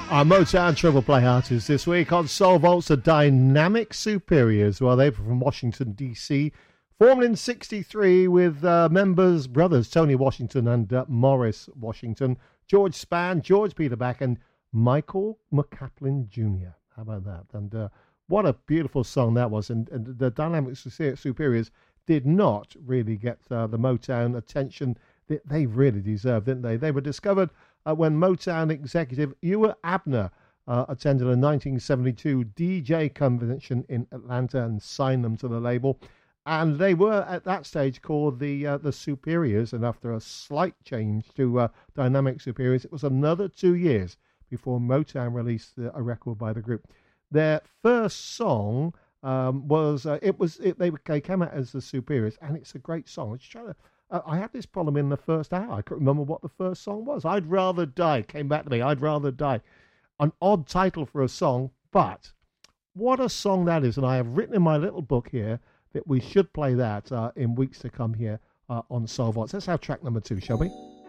Our Motown Triple Play artists this week on Soul Vaults, the Dynamic Superiors. Well, they're from Washington, D.C., formed in 1963 with brothers Tony Washington and Morris Washington, George Spann, George Peterback, and Michael McCaplin Jr. How about that? And what a beautiful song that was. And the Dynamic Superiors did not really get the Motown attention that they really deserved, didn't they? They were discovered when Motown executive Ewa Abner attended a 1972 DJ convention in Atlanta and signed them to the label. And they were at that stage called the Superiors. And after a slight change to Dynamic Superiors, it was another 2 years before Motown released a record by the group. Their first song they came out as the Superiors, and it's a great song. I was trying to. I had this problem in the first hour. I couldn't remember what the first song was. I'd Rather Die came back to me. I'd Rather Die. An odd title for a song, but what a song that is. And I have written in my little book here that we should play that in weeks to come here on Soul Vaults. Let's have track number 2, shall we?